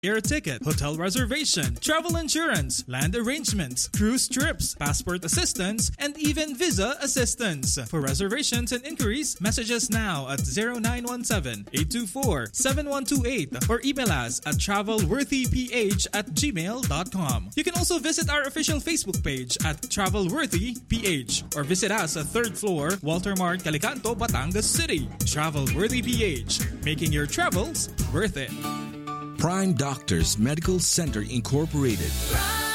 air ticket, hotel reservation, travel insurance, land arrangements, cruise trips, passport assistance, and even visa assistance. For reservations and inquiries, message us now at 0917-824-7128 or email us at travelworthyph@gmail.com. You can also visit our official Facebook page at TravelWorthyPH or visit us at 3rd floor, Walter Mart, Calicanto, Batangas City. Travelworthy PH, making your travels worth it. Prime Doctors Medical Center Incorporated.